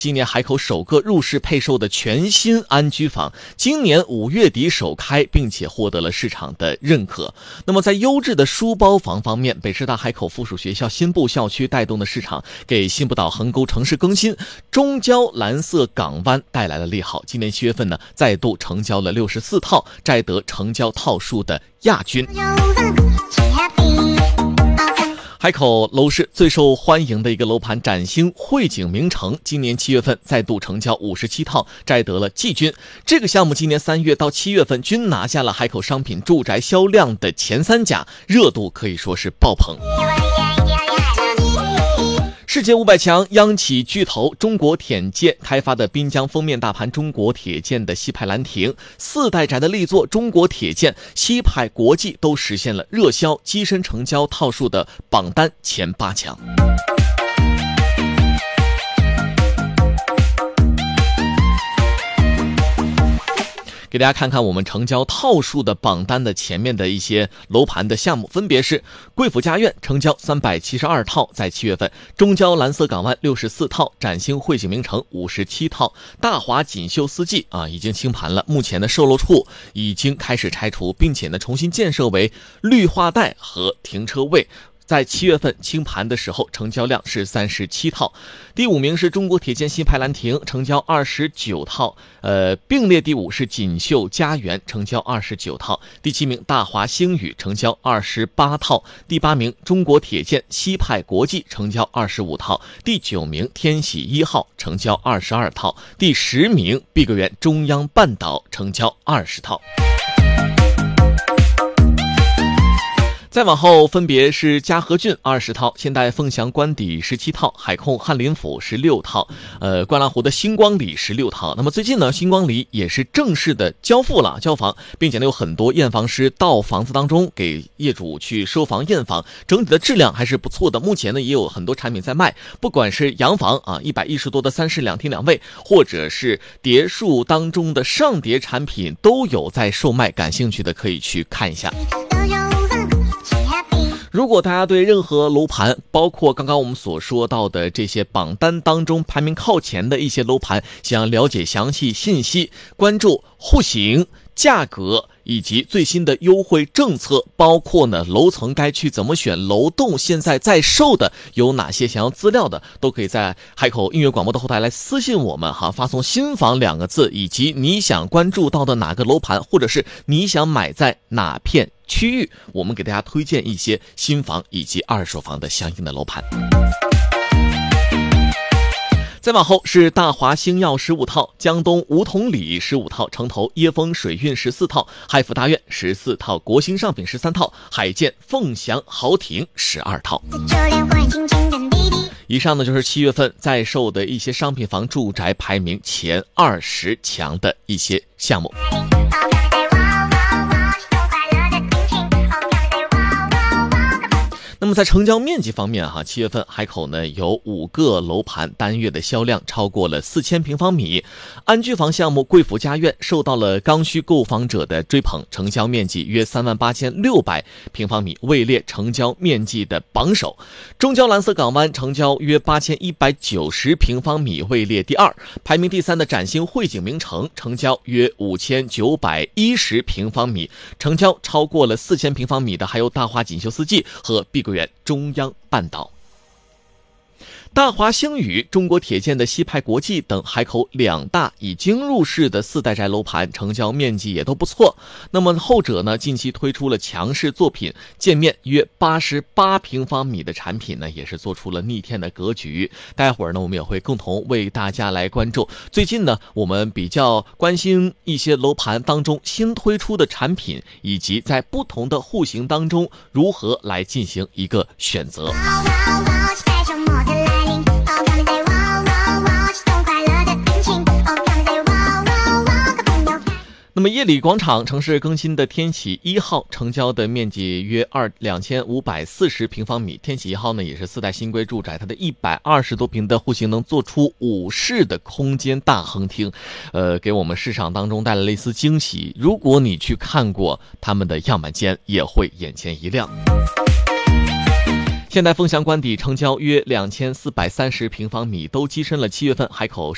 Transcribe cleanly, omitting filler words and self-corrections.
今年海口首个入市配售的全新安居房，今年5月底首开，并且获得了市场的认可。那么在优质的书包房方面，北师大海口附属学校新部校区带动的市场，给新不岛横沟城市更新、中郊蓝色港湾带来了利好。今年7月份呢，再度成交了64套，摘得成交套数的亚军。海口楼市最受欢迎的一个楼盘崭星汇景名城，今年7月份再度成交57套，摘得了季军。这个项目今年3月到7月份均拿下了海口商品住宅销量的前3甲，热度可以说是爆棚。世界500强央企巨头中国铁建开发的滨江封面大盘中国铁建的西派兰亭，4代宅的力作中国铁建、西派国际都实现了热销，跻身成交套数的榜单前8强。给大家看看我们成交套数的榜单的前面的一些楼盘的项目，分别是贵府家苑成交372套，在7月份；中郊蓝色港湾64套，崭星汇景名城57套，大华锦绣四季已经清盘了，目前的售楼处已经开始拆除，并且呢重新建设为绿化带和停车位。在7月份清盘的时候，成交量是37套。第5名是中国铁建西派兰亭，成交29套。并列第5是锦绣家园，成交29套。第7名大华星宇，成交28套。第8名中国铁建西派国际，成交25套。第9名天喜1号，成交22套。第10名碧桂园中央半岛，成交20套。再往后分别是嘉禾郡20套，现代凤翔官邸17套，海控翰林府16套，观澜湖的星光里16套。那么最近呢，星光里也是正式的交房，并且呢有很多验房师到房子当中给业主去收房验房，整体的质量还是不错的。目前呢也有很多产品在卖，不管是洋房110多的3室2厅2卫，或者是叠数当中的上叠产品都有在售卖，感兴趣的可以去看一下。如果大家对任何楼盘，包括刚刚我们所说到的这些榜单当中排名靠前的一些楼盘，想了解详细信息，关注户型、价格以及最新的优惠政策，包括呢楼层该去怎么选，楼栋现在在售的有哪些，想要资料的都可以在海口音乐广播的后台来私信我们发送新房2个字，以及你想关注到的哪个楼盘，或者是你想买在哪片区域，我们给大家推荐一些新房以及二手房的相应的楼盘。再往后是大华星耀15套，江东梧桐里15套，城头椰风水韵14套，海府大苑14套，国兴上品13套，海建凤翔豪庭12套。以上呢就是7月份在售的一些商品房住宅排名前20强的一些项目。那么在成交面积方面7月份海口呢有5个楼盘单月的销量超过了4000平方米。安居房项目贵府家苑受到了刚需购房者的追捧，成交面积约38600平方米，位列成交面积的榜首。中郊蓝色港湾成交约8190平方米，位列第2。排名第3的崭星汇景名城成交约5910平方米，成交超过了4000平方米的还有大华锦绣四季和碧桂园中央半岛。大华星宇、中国铁建的西派国际等海口2大已经入市的4代宅楼盘，成交面积也都不错。那么后者呢，近期推出了强势作品，建面约88平方米的产品呢，也是做出了逆天的格局。待会儿呢，我们也会共同为大家来关注。最近呢，我们比较关心一些楼盘当中新推出的产品，以及在不同的户型当中如何来进行一个选择。那么叶里广场城市更新的天喜1号成交的面积约2540平方米，天喜1号呢也是4代新规住宅，它的120多平的户型能做出5室的空间大横厅，给我们市场当中带来了一丝惊喜。如果你去看过他们的样板间，也会眼前一亮。现代凤翔官邸成交约2430平方米，都跻身了7月份海口